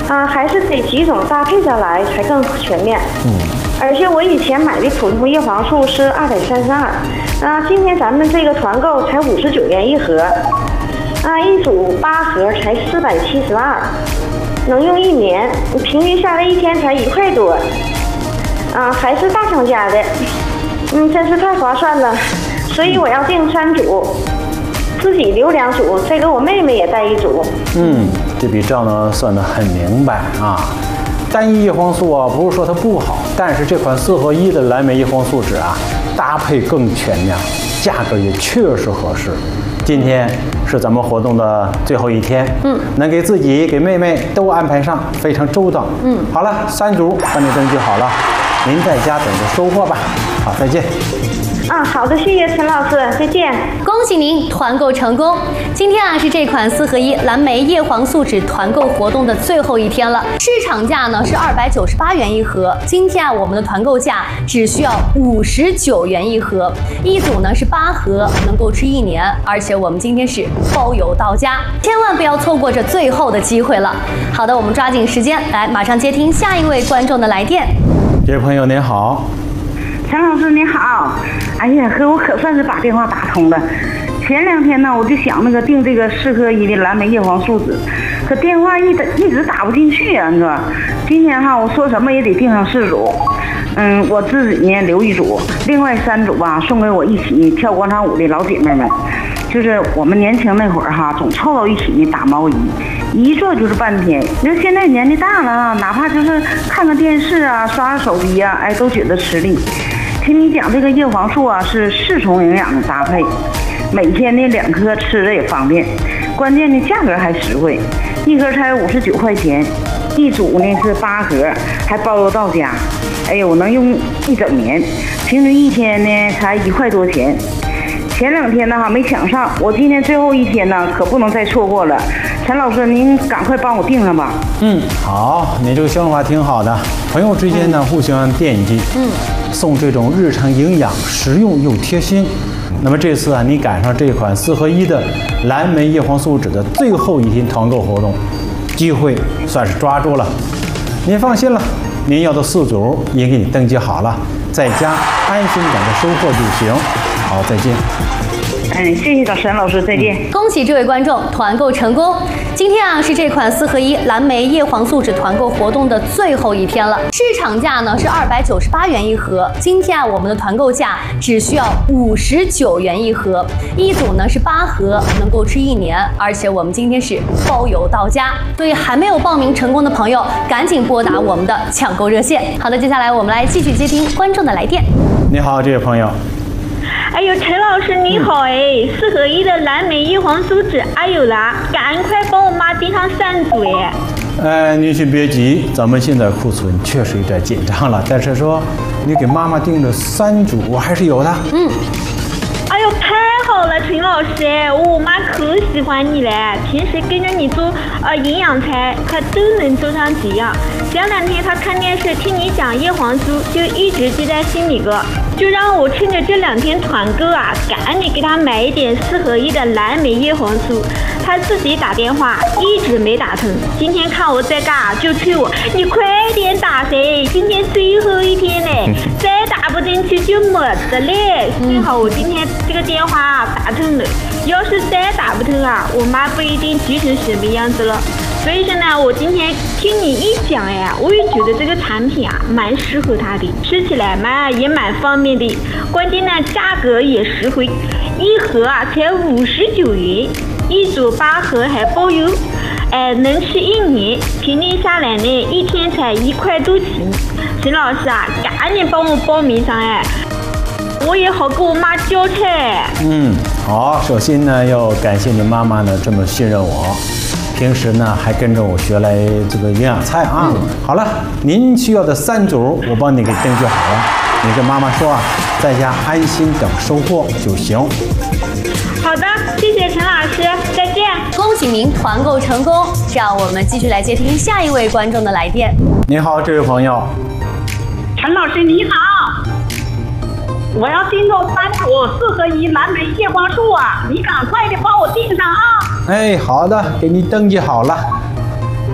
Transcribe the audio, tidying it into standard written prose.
还是得几种搭配下来才更全面。而且我以前买的普通叶黄素是232，今天咱们这个团购才59元一盒，一组8盒才472，能用1年，平均下来一天才1块多，还是大厂家的，真是太划算了，所以我要订3组，自己留2组，再给我妹妹也带1组。 这笔账呢算得很明白啊。单一叶黄素啊，不是说它不好，但是这款4合1的蓝莓叶黄素酯啊，搭配更全面，价格也确实合适。今天是咱们活动的最后一天，能给自己给妹妹都安排上，非常周到。好了，3组帮你登记好了，您在家等着收货吧。好，再见。 好的，谢谢陈老师，再见。 恭喜您团购成功！今天是这款4合1蓝莓叶黄素酯团购活动的最后一天了。市场价呢是298元一盒，今天我们的团购价只需要59元一盒，一组呢是8盒，能够吃1年，而且我们今天是包邮到家，千万不要错过这最后的机会了。好的，我们抓紧时间来，马上接听下一位观众的来电。 这位朋友您好。 陈老师你好，哎呀，我可算是把电话打通了。前2天呢，我就想订这个4合1的蓝莓叶黄素酯，可电话一直打不进去呀，你说。今天我说什么也得订上4组，我自己呢留1组，另外3组送给我一起跳广场舞的老姐妹们。就是我们年轻那会儿总凑到一起呢打毛衣，一坐就是半天。你说现在年纪大了哪怕就是看个电视刷手机都觉得吃力。听你讲这个叶黄素是4重营养的搭配，每天呢2颗吃着也方便，关键的价格还实惠，一盒才59块钱，一组呢是8盒，还包邮到家。哎呦，我能用1整年，平均一天呢才1块多钱。前2天呢没抢上，我今天最后一天呢可不能再错过了。陈老师，您赶快帮我订上吧。 好，你这个想法挺好的。朋友之间呢互相惦记，送这种日常营养、实用又贴心。那么这次你赶上这款4合1的蓝莓叶黄素酯的最后一天团购活动，机会算是抓住了。您放心了，您要的4组也给你登记好了，在家安心等着收货就行。好，再见。 谢谢沈老师，再见。 恭喜这位观众团购成功！今天是这款4合1蓝莓叶黄素酯团购活动的最后一天了。市场价呢是298元一盒，今天我们的团购价只需要59元一盒，一组呢是8盒，能够吃1年，而且我们今天是包邮到家。所以还没有报名成功的朋友，赶紧拨打我们的抢购热线。好的，接下来我们来继续接听观众的来电。 你好，这位朋友。 哎呦，陈老师你好4合1的蓝莓叶黄素酯有了，赶快帮我妈订上3组您先别急，咱们现在库存确实有点紧张了，但是说你给妈妈订了3组，我还是有的。 哎呦，太好了，陈老师我妈可喜欢你了，平时跟着你做营养餐，她都能做上几样。前2天她看电视听你讲叶黄素，就一直记在心里个，就让我趁着这2天团购赶紧给她买一点4合1的蓝莓叶黄素。她自己打电话一直没打通，今天看我在干就催我，你快点打噻，今天最后一天嘞，再打不进去就没得嘞。幸好我今天这个电话打通了，要是再打不通我妈不一定急成什么样子了。所以说呢，我今天听你一讲我也觉得这个产品蛮适合她的，吃起来也蛮方便的，关键呢价格也实惠，一盒才59元，一组8盒还包邮，能吃1年，平均下来呢一天才1块多钱。陈老师赶紧帮我报名上我也好跟我妈交差。 好，首先呢要感谢你妈妈呢这么信任我，平时呢还跟着我学来这个营养菜好了，您需要的3组我帮你给登记好了，你跟妈妈说在家安心等收货就行。 好的，谢谢陈老师，再见。 恭喜您团购成功！让我们继续来接听下一位观众的来电。 你好，这位朋友。 陈老师你好，我要订购3组4合1蓝莓叶黄素你赶快的帮我订上好的，给你登记好了。